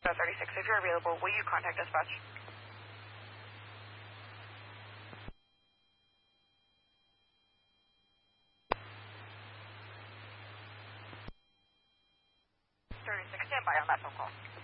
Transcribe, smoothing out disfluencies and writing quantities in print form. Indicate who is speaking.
Speaker 1: 36. If you're available, will you contact dispatch? Stand by on that phone call.